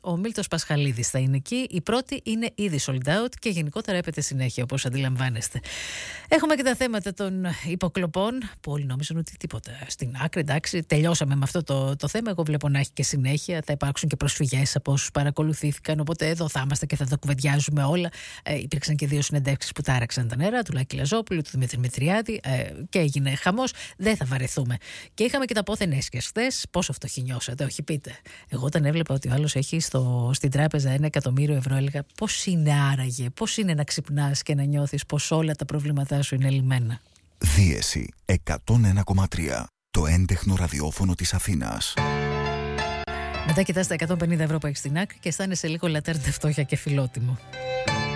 Ο Μίλτος Πασχαλίδης θα είναι εκεί. Η πρώτη είναι ήδη sold out και γενικότερα έπεται συνέχεια, όπως αντιλαμβάνεστε. Έχουμε και τα θέματα των υποκλοπών, που όλοι νόμιζαν ότι τίποτα στην άκρη. Εντάξει, τελειώσαμε με αυτό το θέμα. Εγώ βλέπω να έχει και συνέχεια. Θα υπάρξουν και προσφυγές από όσους παρακολουθήθηκαν. Οπότε εδώ θα είμαστε και θα τα κουβεντιάζουμε όλα. Υπήρξαν και 2 συνεντεύξεις που τάραξαν τα νερά, του Λάκη Λαζόπουλου, του Δημήτρη Μητριάδη, και έγινε χαμός. Δεν θα βαρεθούμε. Και είχαμε και τα πόθεν έσχες χθες. Πόσο φτωχινιώσατε, όχι πείτε. Εγώ όταν έβλεπα ότι ο άλλος έχει στην τράπεζα 1 εκατομμύριο ευρώ, έλεγα πώς είναι άραγε, πώς είναι να ξυπνάς και να νιώθεις πως όλα τα προβλήματά σου είναι λυμμένα. Δίεση 101,3. Το έντεχνο ραδιόφωνο της Αθήνας. Μετά κοιτάς τα 150 ευρώ που έχεις στην άκρη και αισθάνεσαι λίγο λατέρντε φτώχεια και φιλότιμο.